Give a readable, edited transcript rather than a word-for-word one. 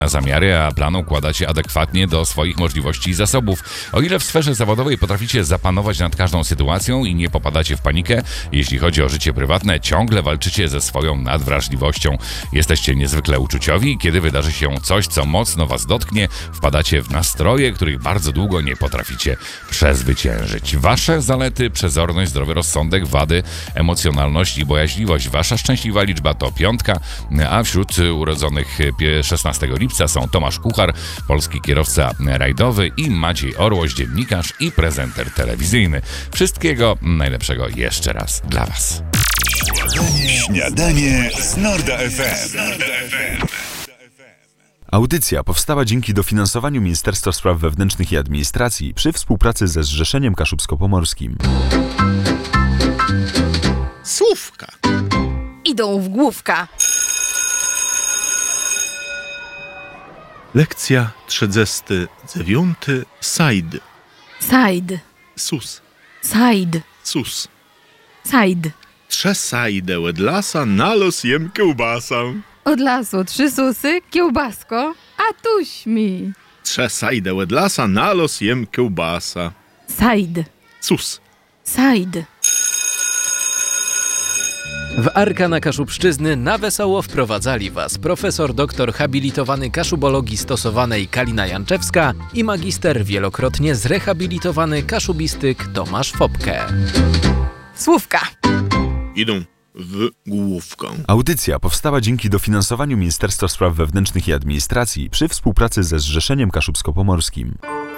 zamiary, a plan układacie adekwatnie do swoich możliwości i zasobów. O ile w sferze zawodowej potraficie zapanować nad każdą sytuacją i nie popadacie w panikę, jeśli chodzi o życie prywatne, ciągle walczycie ze swoją nadwrażliwością. Jesteście niezwykle uczuciowi, kiedy wydarzy się coś, co mocno was dotknie, wpadacie w nastroje, których bardzo długo nie potraficie przezwyciężyć. Wasze zalety: przezorność, zdrowy rozsądek, wady: emocjonalność i bojaźliwość. Wasza szczęśliwa liczba to 5, a wśród urodzonych 16 lipca są Tomasz Kuchar, polski kierowca rajdowy, i Maciej Orłoś, dziennikarz i prezenter telewizyjny. Wszystkiego najlepszego jeszcze raz dla was. Śniadanie z Norda FM. Audycja powstała dzięki dofinansowaniu Ministerstwa Spraw Wewnętrznych i Administracji przy współpracy ze Zrzeszeniem Kaszubsko-Pomorskim. Słówka. Idą w główka. Lekcja 39. Sajd. Sajd. Sus. Sajd. Sus. Sajd. Trze sajdę od lasa, na los jem kiełbasa. Od lasu 3 susy, kiełbasko, a tuś mi. Trze sajdę od lasa, na los jem kiełbasa. Sajd. Sus. Sajd. W Arkana Kaszubszczyzny na wesoło wprowadzali Was profesor doktor habilitowany kaszubologii stosowanej Kalina Janczewska i magister wielokrotnie zrehabilitowany kaszubistyk Tomasz Fopke. Słówka. Idą w główkę. Audycja powstała dzięki dofinansowaniu Ministerstwa Spraw Wewnętrznych i Administracji przy współpracy ze Zrzeszeniem Kaszubsko-Pomorskim.